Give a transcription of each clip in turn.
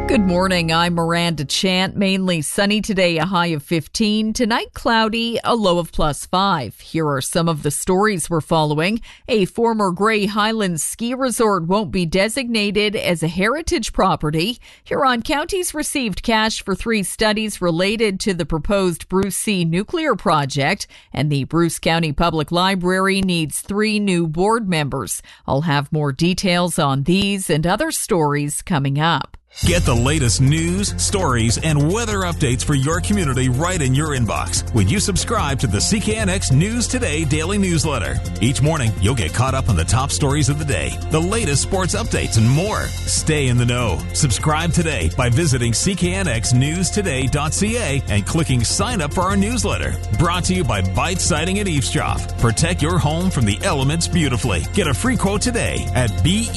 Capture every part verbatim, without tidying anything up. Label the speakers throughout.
Speaker 1: Good morning, I'm Miranda Chant. Mainly sunny today, a high of fifteen. Tonight, cloudy, a low of plus five. Here are some of the stories we're following. A former Grey Highlands ski resort won't be designated as a heritage property. Huron counties received cash for three studies related to the proposed Bruce C nuclear project, and the Bruce County Public Library needs three new board members. I'll have more details on these and other stories coming up.
Speaker 2: Get the latest news, stories, and weather updates for your community right in your inbox when you subscribe to the C K N X News Today daily newsletter. Each morning, you'll get caught up on the top stories of the day, the latest sports updates, and more. Stay in the know. Subscribe today by visiting c k n x news today dot c a and clicking sign up for our newsletter. Brought to you by Bite Siding and Eavesdrop. Protect your home from the elements beautifully. Get a free quote today at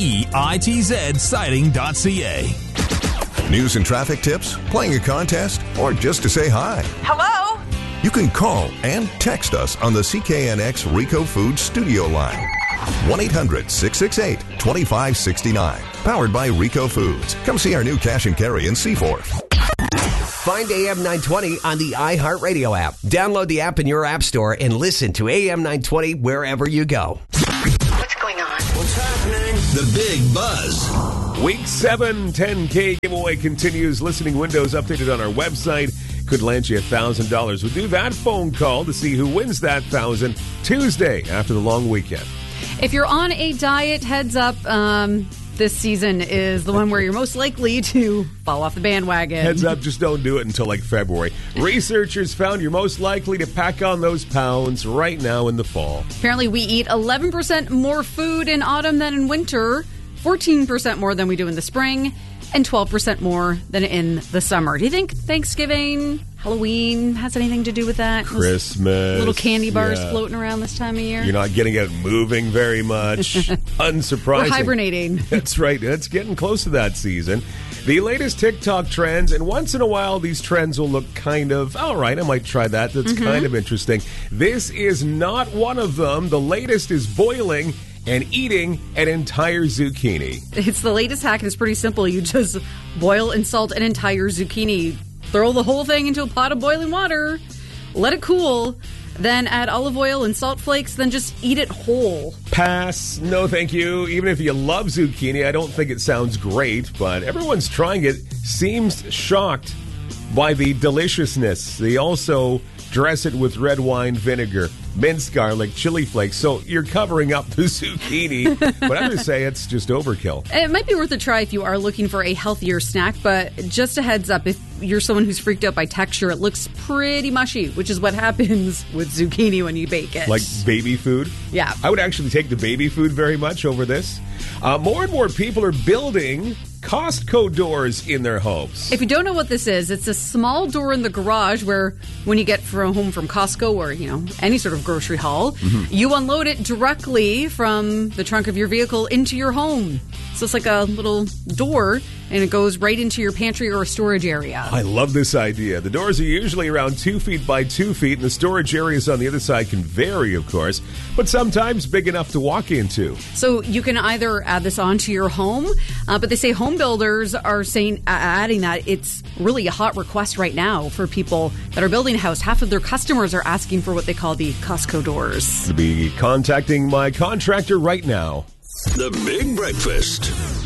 Speaker 2: bitz siding dot c a.
Speaker 3: News and traffic tips, playing a contest, or just to say hi.
Speaker 4: Hello?
Speaker 3: You can call and text us on the C K N X Rico Foods studio line. one eight hundred six six eight two five six nine. Powered by Rico Foods. Come see our new cash and carry in Seaforth.
Speaker 5: Find A M nine twenty on the iHeartRadio app. Download the app in your app store and listen to A M nine twenty wherever you go.
Speaker 4: What's going on?
Speaker 6: What's happening?
Speaker 2: The Big Buzz.
Speaker 7: Week seven ten K giveaway continues. Listening windows updated on our website. Could land you one thousand dollars. We'll do that phone call to see who wins that one thousand dollars Tuesday after the long weekend.
Speaker 8: If you're on a diet, heads up, um, this season is the one where you're most likely to fall off the bandwagon.
Speaker 7: Heads up, just don't do it until like February. Researchers found you're most likely to pack on those pounds right now in the fall.
Speaker 8: Apparently, we eat eleven percent more food in autumn than in winter, fourteen percent more than we do in the spring, and twelve percent more than in the summer. Do you think Thanksgiving, Halloween has anything to do with that?
Speaker 7: Christmas.
Speaker 8: Those little candy bars
Speaker 7: yeah.
Speaker 8: floating around this time of year?
Speaker 7: You're not getting out moving very much. Unsurprising.
Speaker 8: We're hibernating.
Speaker 7: That's right. It's getting close to that season. The latest TikTok trends, and once in a while these trends will look kind of, all right, I might try that. That's mm-hmm. kind of interesting. This is not one of them. The latest is boiling and eating an entire zucchini.
Speaker 8: It's the latest hack, and it's pretty simple. You just boil and salt an entire zucchini. Throw the whole thing into a pot of boiling water. Let it cool. Then add olive oil and salt flakes. Then just eat it whole.
Speaker 7: Pass. No, thank you. Even if you love zucchini, I don't think it sounds great. But everyone's trying it. Seems shocked by the deliciousness. They also dress it with red wine vinegar, minced garlic, chili flakes. So you're covering up the zucchini. But I would say it's just overkill.
Speaker 8: It might be worth a try if you are looking for a healthier snack. But just a heads up, if you're someone who's freaked out by texture, it looks pretty mushy, which is what happens with zucchini when you bake it.
Speaker 7: Like baby food?
Speaker 8: Yeah.
Speaker 7: I would actually take the baby food very much over this. Uh, more and more people are building Costco doors in their homes.
Speaker 8: If you don't know what this is, it's a small door in the garage where when you get from home from Costco or, you know, any sort of grocery haul, mm-hmm. you unload it directly from the trunk of your vehicle into your home. So it's like a little door, and it goes right into your pantry or storage area.
Speaker 7: I love this idea. The doors are usually around two feet by two feet, and the storage areas on the other side can vary, of course, but sometimes big enough to walk into.
Speaker 8: So you can either add this onto your home, uh, but they say home builders are saying uh, adding that it's really a hot request right now for people that are building a house. Half of their customers are asking for what they call the Costco doors.
Speaker 7: To be contacting my contractor right now.
Speaker 6: The Big Breakfast.